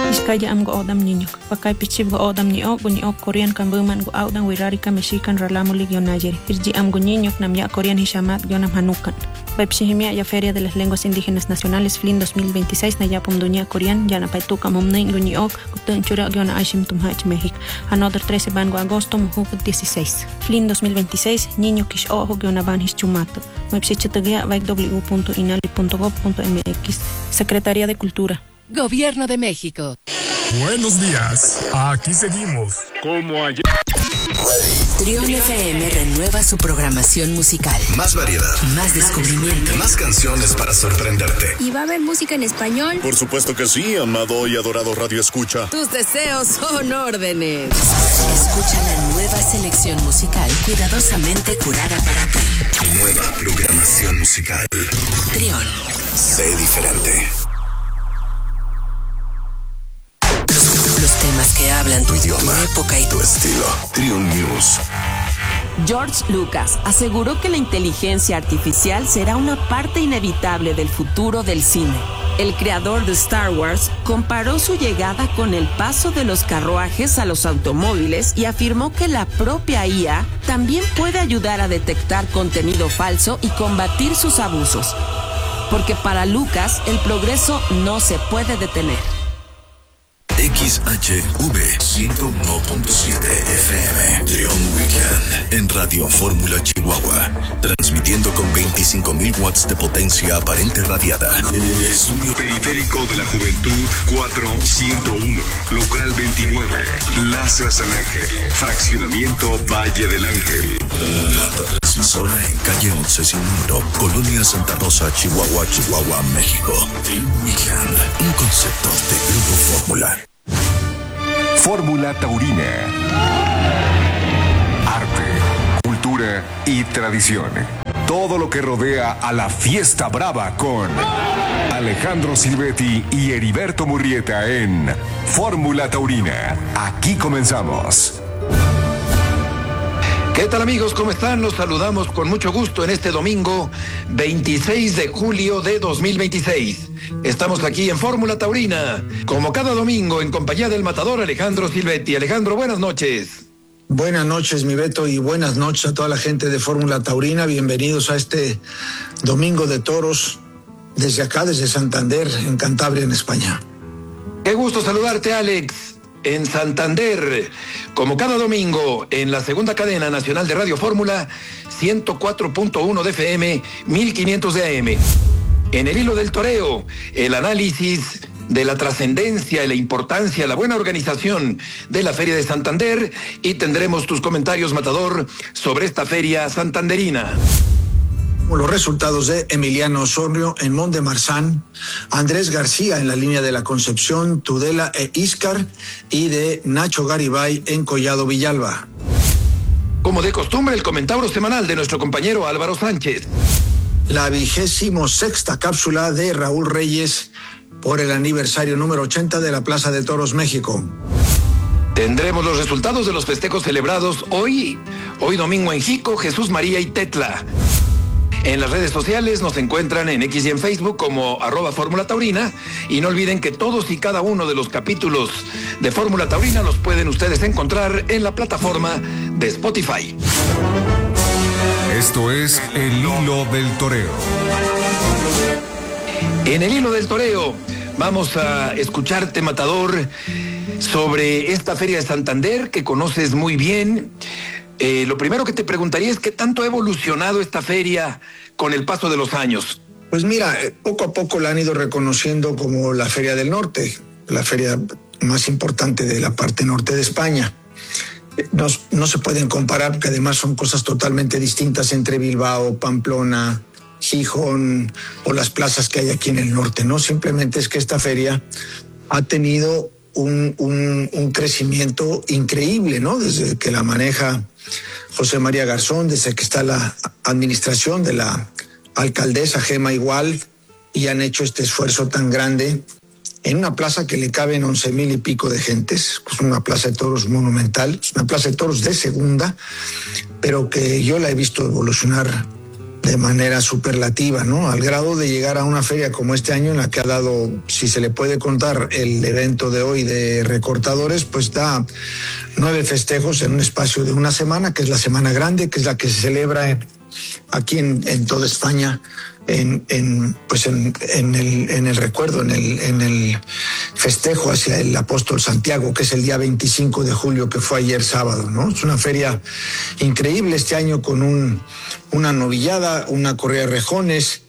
Iskaya am go odam niño. Pakay pichib go odam ni ok Korean kan buman go audan wirari ka Mexican ralamuli gionayeri. Irji am go niño nam ya Korean hishamat gionam hanukan. Paipshihimia ya Feria de las Lenguas Indígenas Nacionales FLIN 2026 na yapum dunia Korean ya na paituka mumnain go ni ok kutun chura giona aishim tumhach México. Another 13 van go agosto muhuk 16. FLIN 2026 niño kish ojo giona van hischumato. Paipshichitagia www.inali.gov.mx. Secretaría de Cultura. Gobierno de México. Buenos días. Aquí seguimos. Como ayer. Trión FM renueva su programación musical. Más variedad. Más descubrimiento. Más canciones para sorprenderte. ¿Y va a haber música en español? Por supuesto que sí, amado y adorado Radio Escucha. Tus deseos son órdenes. Escucha la nueva selección musical cuidadosamente curada para ti. Nueva programación musical. Trión. Sé diferente. Los temas que hablan Tu idioma, tu época y tu estilo. Trión News. George Lucas aseguró que la inteligencia artificial será una parte inevitable del futuro del cine. El creador de Star Wars comparó su llegada con el paso de los carruajes a los automóviles y afirmó que la propia IA también puede ayudar a detectar contenido falso y combatir sus abusos. Porque para Lucas, el progreso no se puede detener. XHV 101.7 FM Trión Weekend en Radio Fórmula Chihuahua, transmitiendo con 25,000 watts de potencia aparente radiada. Estudio Periférico de la Juventud 4101, local 29, Plaza San Ángel, fraccionamiento Valle del Ángel. La transmisora en calle 11 sin número, Colonia Santa Rosa, Chihuahua, México. Trión Weekend, un concepto de Grupo Fórmula. Fórmula Taurina. Arte, cultura y tradición. Todo lo que rodea a la fiesta brava con Alejandro Silvetti y Heriberto Murrieta en Fórmula Taurina. Aquí comenzamos. ¿Qué tal, amigos? ¿Cómo están? Los saludamos con mucho gusto en este domingo 26 de julio de 2026. Estamos aquí en Fórmula Taurina, como cada domingo, en compañía del matador Alejandro Silvetti. Alejandro, buenas noches. Buenas noches, mi Beto, y buenas noches a toda la gente de Fórmula Taurina. Bienvenidos a este domingo de toros desde acá, desde Santander, en Cantabria, en España. Qué gusto saludarte, Alex, en Santander, como cada domingo, en la segunda cadena nacional de Radio Fórmula, 104.1 de FM, 1500 de AM. En el hilo del toreo, el análisis de la trascendencia y la importancia, la buena organización de la Feria de Santander, y tendremos tus comentarios, matador, sobre esta feria santanderina. Los resultados de Emiliano Osorio en Mont de Marsan, Andrés García en la línea de la Concepción, Tudela e Íscar, y de Nacho Garibay en Collado Villalba. Como de costumbre, el comentario semanal de nuestro compañero Álvaro Sánchez. La 26ª cápsula de Raúl Reyes por el aniversario número 80 de la Plaza de Toros México. Tendremos los resultados de los festejos celebrados hoy domingo en Jico, Jesús María y Tetla. En las redes sociales nos encuentran en X y en Facebook como @Fórmula Taurina, y no olviden que todos y cada uno de los capítulos de Fórmula Taurina los pueden ustedes encontrar en la plataforma de Spotify. Esto es El Hilo del Toreo. En el hilo del toreo vamos a escucharte, matador, sobre esta Feria de Santander que conoces muy bien. Lo primero que te preguntaría es qué tanto ha evolucionado esta feria con el paso de los años. Pues mira, poco a poco la han ido reconociendo como la Feria del Norte, la feria más importante de la parte norte de España. No se pueden comparar porque además son cosas totalmente distintas entre Bilbao, Pamplona, Gijón o las plazas que hay aquí en el norte, ¿no? Simplemente es que esta feria ha tenido un crecimiento increíble, ¿no? Desde que la maneja José María Garzón, desde que está la administración de la alcaldesa Gema Igual, y han hecho este esfuerzo tan grande en una plaza que le caben 11,000 y pico de gentes. Pues una plaza de toros monumental, es una plaza de toros de segunda, pero que yo la he visto evolucionar de manera superlativa, ¿no? Al grado de llegar a una feria como este año en la que ha dado, si se le puede contar el evento de hoy de recortadores, pues da 9 festejos en un espacio de una semana, que es la Semana Grande, que es la que se celebra aquí en toda España, en el recuerdo, en el festejo hacia el apóstol Santiago, que es el día 25 de julio, que fue ayer sábado, ¿no? Es una feria increíble este año con una novillada, una corrida de rejones,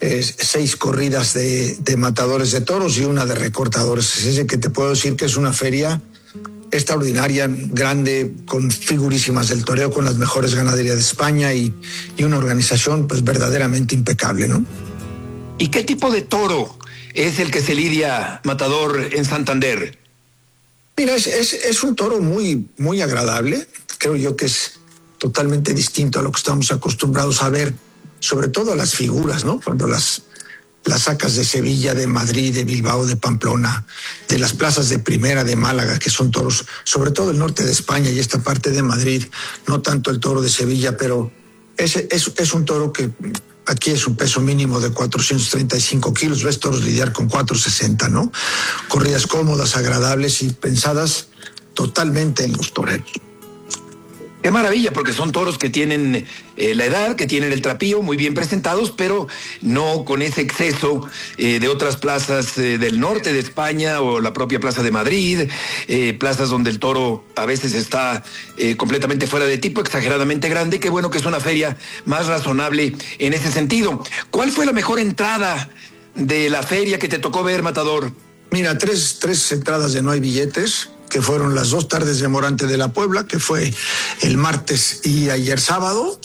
6 corridas de matadores de toros y una de recortadores. Es decir, que te puedo decir que es una feria extraordinaria, grande, con figurísimas del toreo, con las mejores ganaderías de España y una organización pues verdaderamente impecable, ¿no? ¿Y qué tipo de toro es el que se lidia, matador, en Santander? Mira, es un toro muy, muy agradable. Creo yo que es totalmente distinto a lo que estamos acostumbrados a ver, sobre todo a las figuras, ¿no? Cuando las sacas de Sevilla, de Madrid, de Bilbao, de Pamplona, de las plazas de primera de Málaga, que son toros, sobre todo el norte de España y esta parte de Madrid, no tanto el toro de Sevilla, pero es un toro que aquí es un peso mínimo de 435 kilos, ves toros lidiar con 460, ¿no? Corridas cómodas, agradables y pensadas totalmente en los toreros. Qué maravilla, porque son toros que tienen la edad, que tienen el trapío, muy bien presentados, pero no con ese exceso de otras plazas del norte de España o la propia Plaza de Madrid, plazas donde el toro a veces está completamente fuera de tipo, exageradamente grande. Qué bueno que es una feria más razonable en ese sentido. ¿Cuál fue la mejor entrada de la feria que te tocó ver, matador? Mira, tres entradas de No Hay Billetes, que fueron las 2 tardes de Morante de la Puebla, que fue el martes y ayer sábado,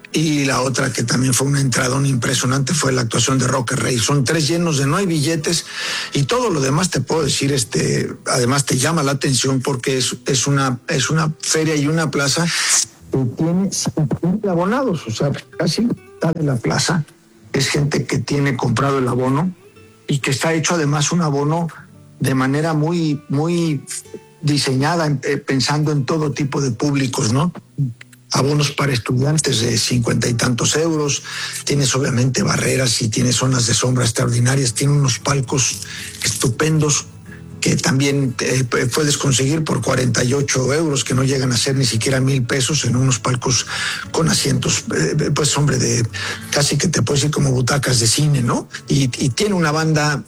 y la otra que también fue una entradón impresionante fue la actuación de Roque Rey. Son 3 llenos de No Hay Billetes, y todo lo demás te puedo decir, además te llama la atención porque es una feria y una plaza que tiene 50 abonados, o sea, casi mitad de la plaza es gente que tiene comprado el abono y que está hecho además un abono de manera muy, muy diseñada, pensando en todo tipo de públicos, ¿no? Abonos para estudiantes de 50 y tantos euros, tienes obviamente barreras y tienes zonas de sombra extraordinarias, tiene unos palcos estupendos que también puedes conseguir por 48 euros, que no llegan a ser ni siquiera 1,000 pesos, en unos palcos con asientos, pues hombre, de casi que te puedes ir como butacas de cine, ¿no? Y tiene una banda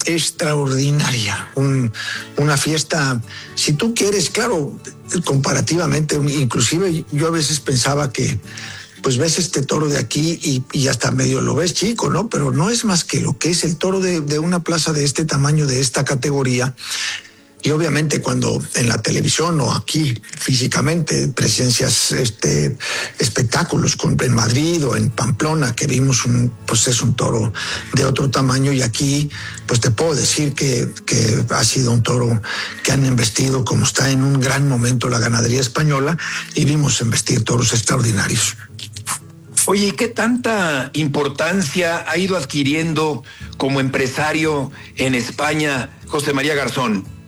extraordinaria, una fiesta, si tú quieres, claro, comparativamente, inclusive yo a veces pensaba que pues ves este toro de aquí y hasta medio lo ves chico, ¿no? Pero no es más que lo que es el toro de una plaza de este tamaño, de esta categoría. Y obviamente cuando en la televisión o aquí físicamente presencias espectáculos en Madrid o en Pamplona, que vimos pues es un toro de otro tamaño, y aquí pues te puedo decir que ha sido un toro que han embestido, como está en un gran momento la ganadería española, y vimos embestir toros extraordinarios. Oye, ¿y qué tanta importancia ha ido adquiriendo como empresario en España José María Garzón?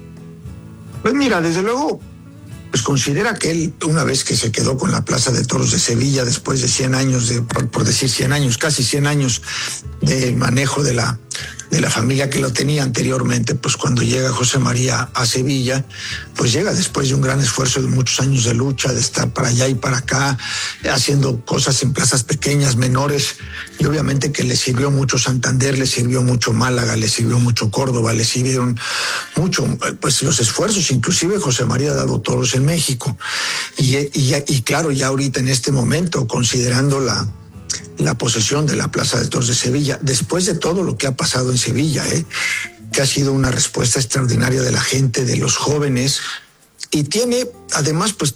Pues mira, desde luego, pues considera que él, una vez que se quedó con la Plaza de Toros de Sevilla, después de 100 años, por decir 100 años, casi 100 años de manejo de la familia que lo tenía anteriormente, pues cuando llega José María a Sevilla, pues llega después de un gran esfuerzo de muchos años de lucha, de estar para allá y para acá, haciendo cosas en plazas pequeñas, menores, y obviamente que le sirvió mucho Santander, le sirvió mucho Málaga, le sirvió mucho Córdoba, le sirvieron mucho, pues los esfuerzos, inclusive José María ha dado toros en México, y claro, ya ahorita en este momento, considerando la posesión de la Plaza de Toros de Sevilla, después de todo lo que ha pasado en Sevilla, que ha sido una respuesta extraordinaria de la gente, de los jóvenes, y tiene además pues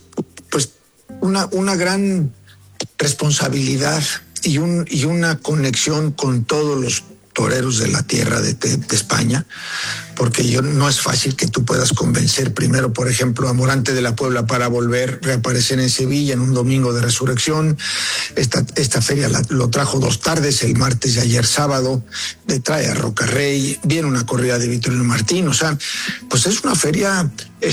una gran responsabilidad y una conexión con todos los toreros de la tierra de España, porque no es fácil que tú puedas convencer primero, por ejemplo, a Morante de la Puebla para volver a reaparecer en Sevilla en un domingo de resurrección. Esta feria lo trajo 2 tardes, el martes y ayer sábado, le trae a Rocarrey, viene una corrida de Victorino Martín, o sea, pues es una feria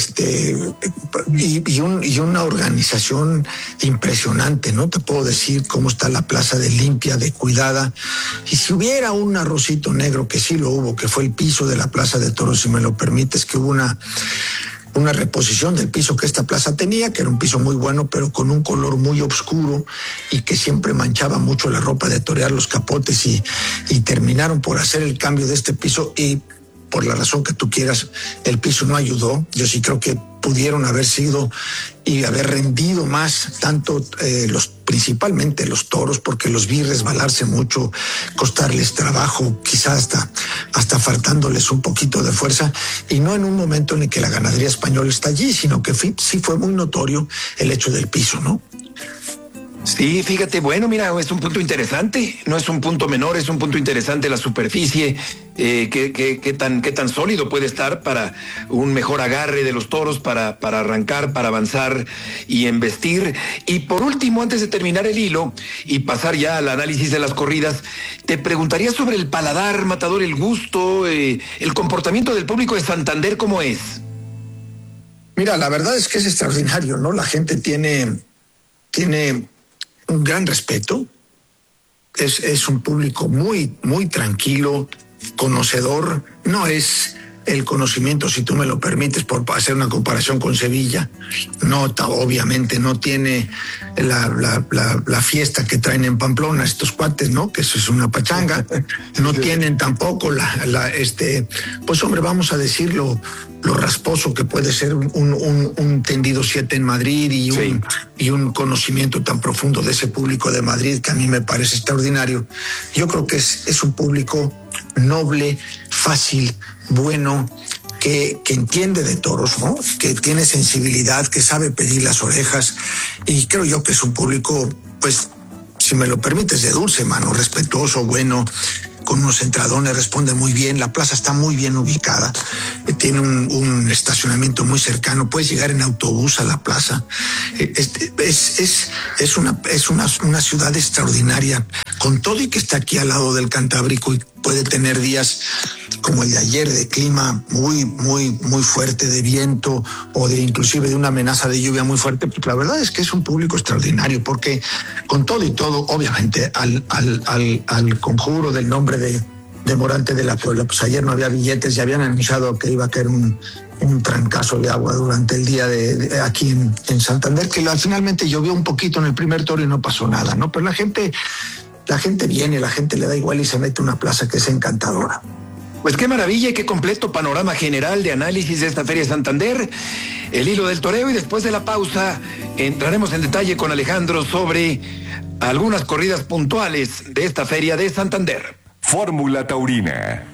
y una organización impresionante, ¿no? Te puedo decir cómo está la plaza de limpia, de cuidada, y si hubiera un arrocito negro, que sí lo hubo, que fue el piso de la Plaza de Toros, si me lo permites, que hubo una reposición del piso que esta plaza tenía, que era un piso muy bueno, pero con un color muy oscuro y que siempre manchaba mucho la ropa de torear, los capotes, y terminaron por hacer el cambio de este piso, y por la razón que tú quieras, el piso no ayudó. Yo sí creo que pudieron haber sido y haber rendido más, tanto principalmente los toros, porque los vi resbalarse mucho, costarles trabajo, quizás hasta faltándoles un poquito de fuerza, y no en un momento en el que la ganadería española está allí, sino que sí fue muy notorio el hecho del piso, ¿no? Sí, fíjate, bueno, mira, es un punto interesante, no es un punto menor, es un punto interesante la superficie, qué tan sólido puede estar para un mejor agarre de los toros, para arrancar, para avanzar y embestir. Y por último, antes de terminar el hilo y pasar ya al análisis de las corridas, te preguntaría sobre el paladar, Matador, el gusto, el comportamiento del público de Santander, ¿cómo es? Mira, la verdad es que es extraordinario, ¿no? La gente tiene un gran respeto, es un público muy, muy tranquilo, conocedor. No es el conocimiento, si tú me lo permites, por hacer una comparación con Sevilla, obviamente no tiene la fiesta que traen en Pamplona estos cuates, ¿no? Que eso es una pachanga. No tienen tampoco pues hombre, vamos a decirlo, lo rasposo que puede ser un tendido 7 en Madrid y un conocimiento tan profundo de ese público de Madrid, que a mí me parece extraordinario. Yo creo que es un público noble, fácil, bueno, que entiende de toros, ¿no? Que tiene sensibilidad, que sabe pedir las orejas, y creo yo que es un público, pues, si me lo permites, de dulce mano, respetuoso, bueno, con unos entradones, responde muy bien, la plaza está muy bien ubicada, tiene un estacionamiento muy cercano, puedes llegar en autobús a la plaza. Es una ciudad extraordinaria, con todo y que está aquí al lado del Cantábrico, y puede tener días como el de ayer de clima muy, muy, muy fuerte, de viento, o inclusive de una amenaza de lluvia muy fuerte. Pues la verdad es que es un público extraordinario, porque con todo y todo, obviamente, al conjuro del nombre de Morante de la Puebla, pues ayer no había billetes y habían anunciado que iba a caer un trancazo de agua durante el día aquí en Santander, que finalmente llovió un poquito en el primer toro y no pasó nada, ¿no? Pero la gente viene, la gente le da igual y se mete a una plaza que es encantadora. Pues qué maravilla y qué completo panorama general de análisis de esta Feria de Santander, el hilo del toreo, y después de la pausa entraremos en detalle con Alejandro sobre algunas corridas puntuales de esta Feria de Santander. Fórmula Taurina